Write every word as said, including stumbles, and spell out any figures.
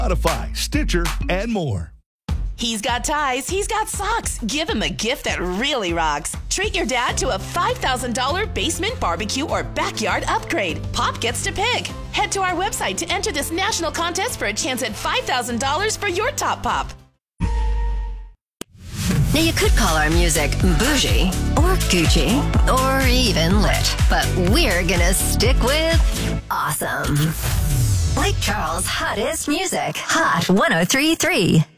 Spotify, Stitcher, and more. He's got ties, he's got socks. Give him a gift that really rocks. Treat your dad to a five thousand dollars basement barbecue or backyard upgrade. Pop gets to pick. Head to our website to enter this national contest for a chance at five thousand dollars for your top pop. Now, you could call our music bougie or Gucci or even lit, but we're gonna stick with awesome. Lake Charles' hottest music, Hot one oh three point three.